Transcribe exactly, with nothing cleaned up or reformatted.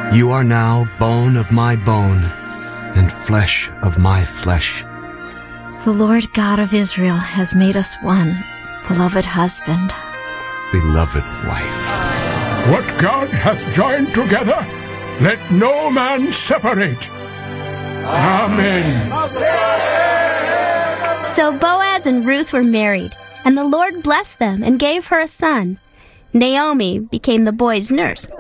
You are now bone of my bone and flesh of my flesh. The Lord God of Israel has made us one, beloved husband, beloved wife. What God hath joined together, let no man separate. Amen. So Boaz and Ruth were married, and the Lord blessed them and gave her a son. Naomi became the boy's nurse.